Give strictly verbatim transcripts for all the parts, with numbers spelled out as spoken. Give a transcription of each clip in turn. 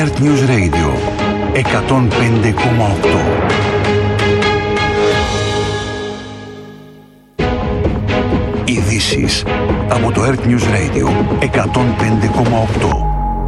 Earth News Radio εκατόν πέντε κόμμα οκτώ. Ειδήσεις από το Earth News Radio εκατόν πέντε κόμμα οκτώ.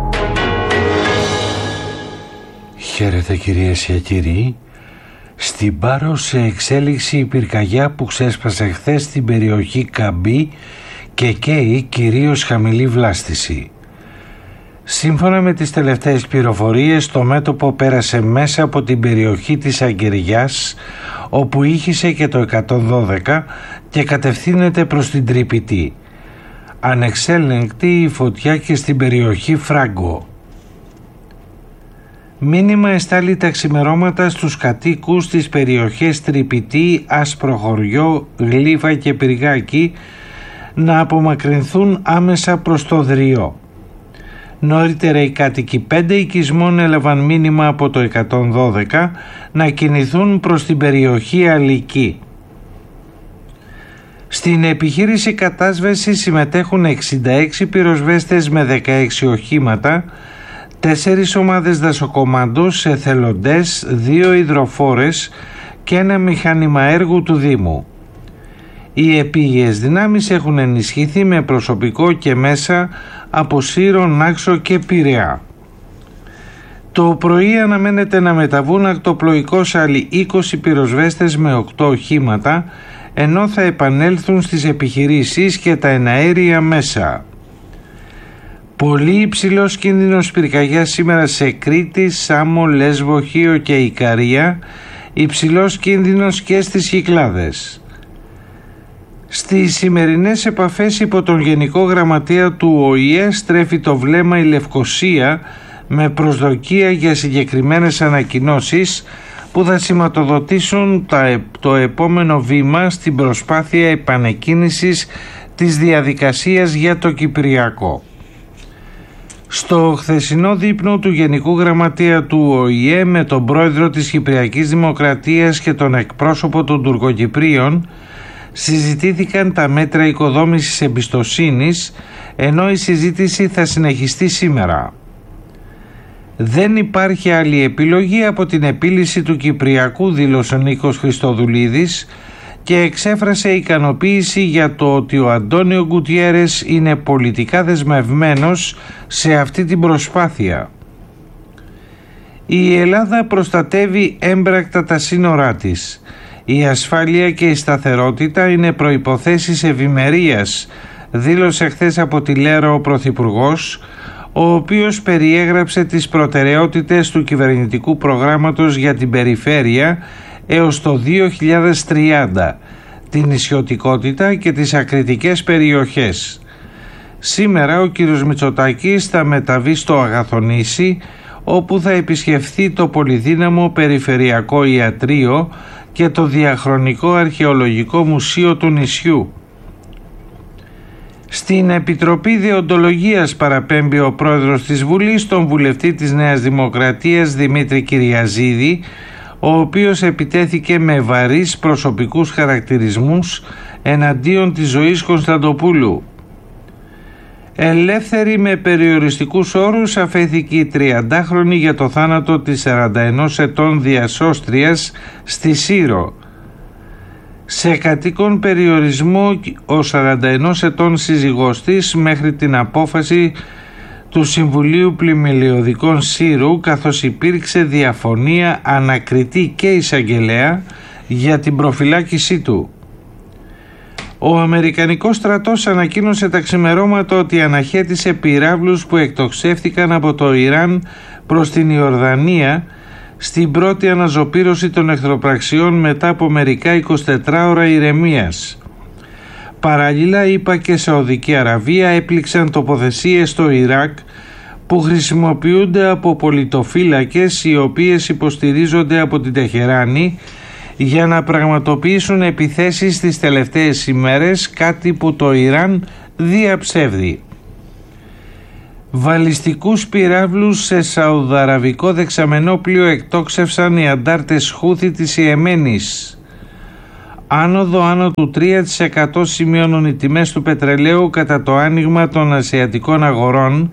Χαίρετε κυρίες και κύριοι. Στην Πάρο σε εξέλιξη η πυρκαγιά που ξέσπασε χθες στην περιοχή Καμπή και καίει κυρίως χαμηλή βλάστηση. Σύμφωνα με τις τελευταίες πληροφορίες, το μέτωπο πέρασε μέσα από την περιοχή της Αγκαιριάς, όπου ήχησε και το εκατόν δώδεκα και κατευθύνεται προς την Τρυπητή. Ανεξέλεγκτη η φωτιά και στην περιοχή Φράγκο. Μήνυμα εστάλει τα ξημερώματα στους κατοίκους της περιοχές Τρυπητή, Ασπροχωριό, Γλύφα και Πυργάκη να απομακρυνθούν άμεσα προς το Δριό. Νωρίτερα οι κάτοικοι πέντε οικισμών έλαβαν μήνυμα από το εκατόν δώδεκα να κινηθούν προς την περιοχή Αλική. Στην επιχείρηση κατάσβεση συμμετέχουν εξήντα έξι πυροσβέστες με δεκαέξι οχήματα, τέσσερις ομάδες δασοκομάντους, εθελοντές, δύο υδροφόρες και ένα μηχάνημα έργου του Δήμου. Οι επίγειες δυνάμεις έχουν ενισχυθεί με προσωπικό και μέσα από Σύρο, Νάξο και Πειραιά. Το πρωί αναμένεται να μεταβούν ακτοπλοϊκώς άλλοι είκοσι πυροσβέστες με οκτώ οχήματα, ενώ θα επανέλθουν στις επιχειρήσεις και τα εναέρια μέσα. Πολύ υψηλός κίνδυνος πυρκαγιάς σήμερα σε Κρήτη, Σάμο, Λέσβο, Χίο και Ικαρία, υψηλός κίνδυνος και στις Κυκλάδες. Στις σημερινές επαφές υπό τον Γενικό Γραμματέα του Ο Η Ε στρέφει το βλέμμα η Λευκοσία με προσδοκία για συγκεκριμένες ανακοινώσεις που θα σηματοδοτήσουν το επόμενο βήμα στην προσπάθεια επανεκκίνησης της διαδικασίας για το Κυπριακό. Στο χθεσινό δείπνο του Γενικού Γραμματέα του Ο Η Ε με τον πρόεδρο της Κυπριακής Δημοκρατίας και τον εκπρόσωπο των Τουρκοκυπρίων συζητήθηκαν τα μέτρα οικοδόμησης εμπιστοσύνης, ενώ η συζήτηση θα συνεχιστεί σήμερα. Δεν υπάρχει άλλη επιλογή από την επίλυση του Κυπριακού, δήλωσε ο Νίκος Χριστοδουλίδης και εξέφρασε ικανοποίηση για το ότι ο Αντώνιο Γκουτιέρες είναι πολιτικά δεσμευμένος σε αυτή την προσπάθεια. Η Ελλάδα προστατεύει έμπρακτα τα σύνορά της. Η ασφάλεια και η σταθερότητα είναι προϋποθέσεις ευημερίας, δήλωσε χθες από τη Λέρο ο Πρωθυπουργός, ο οποίος περιέγραψε τις προτεραιότητες του κυβερνητικού προγράμματος για την περιφέρεια έως το δύο χιλιάδες τριάντα, την νησιωτικότητα και τις ακριτικές περιοχές. Σήμερα ο κύριος Μητσοτάκης θα μεταβεί στο Αγαθονήσι, όπου θα επισκεφθεί το πολυδύναμο Περιφερειακό Ιατρείο και το Διαχρονικό Αρχαιολογικό Μουσείο του νησιού. Στην Επιτροπή Δεοντολογίας παραπέμπει ο πρόεδρος της Βουλής, τον βουλευτή της Νέας Δημοκρατίας Δημήτρη Κυριαζίδη, ο οποίος επιτέθηκε με βαρύς προσωπικούς χαρακτηρισμούς εναντίον της Ζωής Κωνσταντοπούλου. Ελεύθερη με περιοριστικούς όρους αφέθηκε η τριαντάχρονη για το θάνατο της σαράντα ενός ετών διασώστριας στη Σύρο. Σε κατοίκον περιορισμό ο σαράντα ενός ετών σύζυγός της μέχρι την απόφαση του Συμβουλίου Πλημελιωδικών Σύρου, καθώς υπήρξε διαφωνία ανακριτή και εισαγγελέα για την προφυλάκησή του. Ο Αμερικανικός στρατός ανακοίνωσε τα ξημερώματα ότι αναχέτησε πυράβλους που εκτοξεύτηκαν από το Ιράν προς την Ιορδανία στην πρώτη αναζωπήρωση των εχθροπραξιών μετά από μερικά εικοσιτετράωρα ηρεμίας. Παράλληλα, ΗΠΑ και Σαουδική Αραβία έπληξαν τοποθεσίες στο Ιράκ που χρησιμοποιούνται από πολιτοφύλακες οι οποίες υποστηρίζονται από την Τεχεράνη για να πραγματοποιήσουν επιθέσεις τις τελευταίες ημέρες, κάτι που το Ιράν διαψεύδει. Βαλιστικούς πυράβλους σε σαουδαραβικό δεξαμενόπλιο εκτόξευσαν οι αντάρτες Χούθη της Ιεμένης. Άνοδο άνω του τρία τοις εκατό σημειώνουν οι τιμές του πετρελαίου κατά το άνοιγμα των ασιατικών αγορών,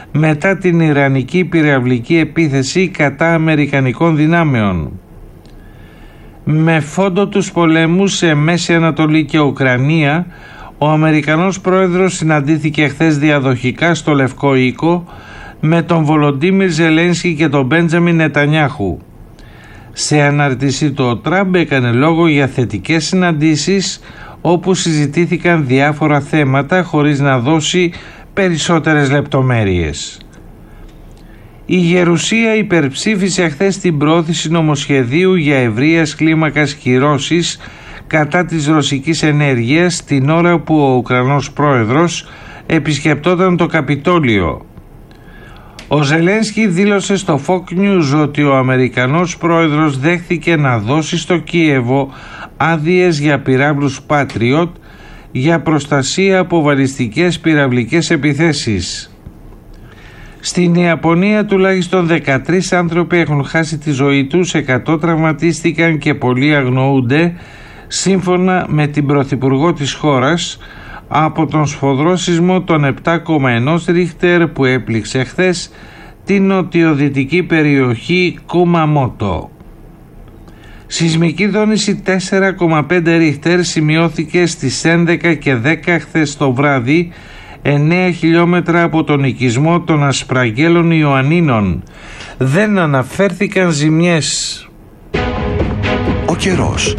μετά την ιρανική πυραυλική επίθεση κατά αμερικανικών δυνάμεων. Με φόντο τους πολέμους σε Μέση Ανατολή και Ουκρανία, ο Αμερικανός πρόεδρος συναντήθηκε χθες διαδοχικά στο Λευκό Οίκο με τον Βολοντίμιρ Ζελένσκι και τον Μπέντζαμιν Νετανιάχου. Σε ανάρτησή του, ο Τραμπ έκανε λόγο για θετικές συναντήσεις όπου συζητήθηκαν διάφορα θέματα χωρίς να δώσει περισσότερες λεπτομέρειες. Η Γερουσία υπερψήφισε χθες την προώθηση νομοσχεδίου για ευρείας κλίμακας κυρώσεις κατά της ρωσικής ενέργειας την ώρα που ο Ουκρανός πρόεδρος επισκεπτόταν το Καπιτόλιο. Ο Ζελένσκι δήλωσε στο Fox News ότι ο Αμερικανός πρόεδρος δέχθηκε να δώσει στο Κίεβο άδειες για πυράβλους Patriot για προστασία από βαλιστικές πυραυλικές επιθέσεις. Στην Ιαπωνία τουλάχιστον δεκατρείς άνθρωποι έχουν χάσει τη ζωή τους, εκατό τραυματίστηκαν και πολλοί αγνοούνται, σύμφωνα με την πρωθυπουργό της χώρας, από τον σφοδρό σεισμό των επτά κόμμα ένα Ρίχτερ που έπληξε χθες την νοτιοδυτική περιοχή Κουμαμότο. Σεισμική δόνηση τέσσερα κόμμα πέντε Ρίχτερ σημειώθηκε στις έντεκα και δέκα χθες το βράδυ, εννέα χιλιόμετρα από τον οικισμό των Ασπραγγέλων Ιωαννίνων. Δεν αναφέρθηκαν ζημιές. Ο καιρός.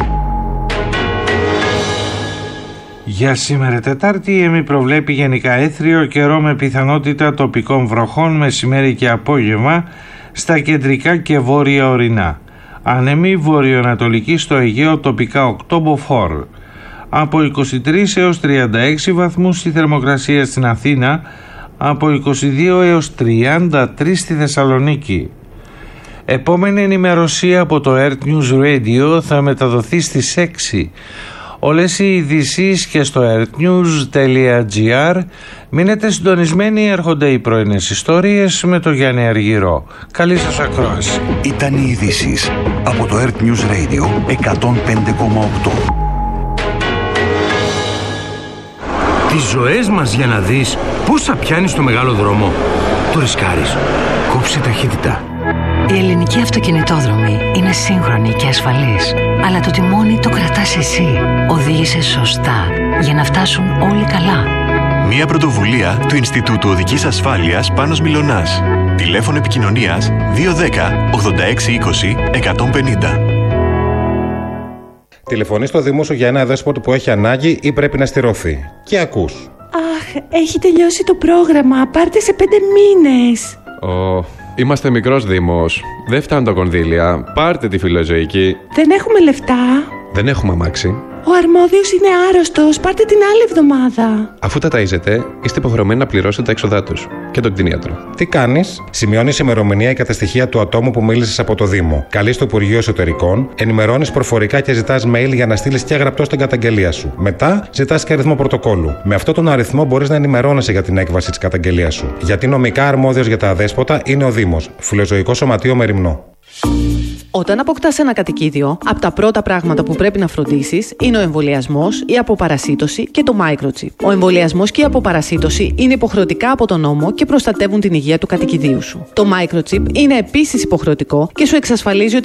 Για σήμερα Τετάρτη η ΕΜΗ προβλέπει γενικά έθριο καιρό με πιθανότητα τοπικών βροχών μεσημέρι και απόγευμα στα κεντρικά και βόρεια ορεινά. Ανεμή βορειοανατολική στο Αιγαίο τοπικά οκτώ μποφόρ. Από είκοσι τρεις έως τριάντα έξι βαθμούς η θερμοκρασία στην Αθήνα, από είκοσι δύο έως τριάντα τρεις στη Θεσσαλονίκη. Επόμενη ενημερωσία από το Earth News Radio θα μεταδοθεί στις έξι. Όλες οι ειδήσεις και στο earthnews τελεία gr. Μείνετε συντονισμένοι, έρχονται οι πρωινές ιστορίες με το Γιάννη Αργυρό. Καλή σας ακρόαση. Ήταν οι ειδήσεις από το Earth News Radio εκατόν πέντε κόμμα οκτώ. Τις ζωές μας για να δεις πόσα πιάνεις στο μεγάλο δρόμο. Το ρισκάρεις. Κόψε ταχύτητα. Η ελληνική αυτοκινητόδρομη είναι σύγχρονη και ασφαλής, αλλά το τιμόνι το κρατάς εσύ. Οδήγησε σωστά για να φτάσουν όλοι καλά. Μια πρωτοβουλία του Ινστιτούτου Οδικής Ασφάλειας Πάνος Μιλωνάς. Τηλέφωνο επικοινωνίας δύο ένα μηδέν ογδόντα έξι είκοσι εκατόν πενήντα. Τηλεφωνεί στο Δήμο σου για ένα αδέσποτο που έχει ανάγκη ή πρέπει να στηρωθεί. Και ακούς. Αχ, έχει τελειώσει το πρόγραμμα. Πάρτε σε πέντε μήνες. Ω, είμαστε μικρός Δήμος. Δεν φτάνουν τα κονδύλια. Πάρτε τη φιλοζωική. Δεν έχουμε λεφτά. Δεν έχουμε αμάξι. Ο αρμόδιος είναι άρρωστος. Πάρτε την άλλη εβδομάδα. Αφού τα ταΐζετε, είστε υποχρεωμένοι να πληρώσετε τα έξοδά τους και τον κτηνίατρο. Τι κάνεις? Σημειώνεις ημερομηνία και τα στοιχεία του ατόμου που μίλησες από το Δήμο. Καλείς το Υπουργείο Εσωτερικών, ενημερώνεις προφορικά και ζητάς mail για να στείλεις και γραπτό στην καταγγελία σου. Μετά ζητάς και αριθμό πρωτοκόλλου. Με αυτόν τον αριθμό μπορείς να ενημερώνεσαι για την έκβαση της καταγγελίας σου. Γιατί νομικά αρμόδιος για τα αδέσποτα είναι ο Δήμος. Φιλοζωικό Σωματείο Μεριμνό. Όταν αποκτάς ένα κατοικίδιο, από τα πρώτα πράγματα που πρέπει να φροντίσεις είναι ο εμβολιασμός, η αποπαρασίτωση και το microchip. Ο εμβολιασμός και η αποπαρασίτωση είναι υποχρεωτικά από τον νόμο και προστατεύουν την υγεία του κατοικιδίου σου. Το microchip είναι επίσης υποχρεωτικό και σου εξασφαλίζει ότι